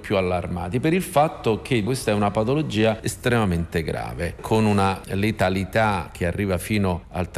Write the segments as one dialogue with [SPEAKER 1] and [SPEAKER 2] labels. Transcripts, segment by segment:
[SPEAKER 1] più allarmati per il fatto che questa è una patologia estremamente grave, con una letalità che arriva fino al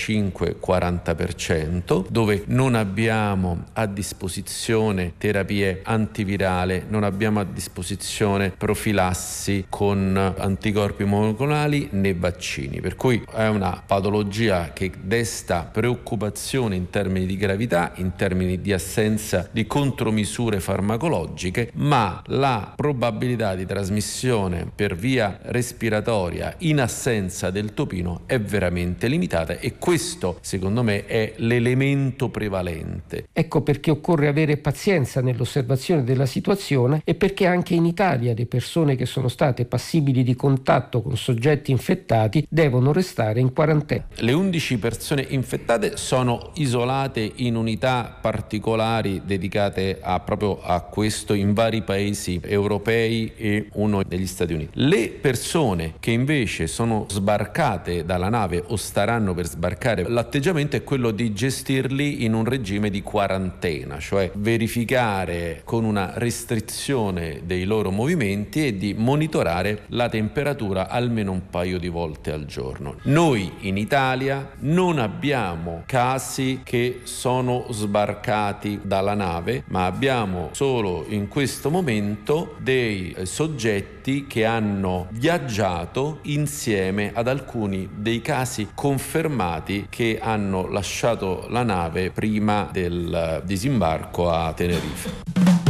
[SPEAKER 1] 35-40%, dove non abbiamo a disposizione terapie antivirali, non abbiamo a disposizione profilassi con anticorpi monoclonali né vaccini, per cui è una patologia che desta preoccupazione in termini di gravità, in termini di assenza di contromisure farmacologiche, ma la probabilità di trasmissione per via respiratoria in assenza del topino è veramente limitata, e questo secondo me è l'elemento prevalente.
[SPEAKER 2] Ecco perché occorre avere pazienza nell'osservazione della situazione, e perché anche in Italia le persone che sono state passibili di contatto con soggetti infettati devono restare in quarantena.
[SPEAKER 1] Le 11 persone infettate sono isolate in unità particolari dedicate proprio a questo in vari paesi europei e uno negli Stati Uniti. Le persone che invece sono sbarcate dalla nave o staranno per sbarcare, l'atteggiamento è quello di gestirli in un regime di quarantena, cioè verificare con una restrizione dei loro movimenti e di monitorare la temperatura almeno un paio di volte al giorno. Noi in Italia non abbiamo casi che sono sbarcati dalla nave, ma abbiamo solo in questo momento dei soggetti che hanno viaggiato insieme ad alcuni dei casi confermati che hanno lasciato la nave prima del disembarco a Tenerife.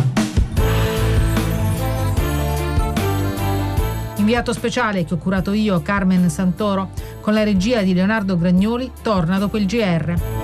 [SPEAKER 3] Inviato speciale che ho curato io, Carmen Santoro, con la regia di Leonardo Gragnoli, torna dopo il GR.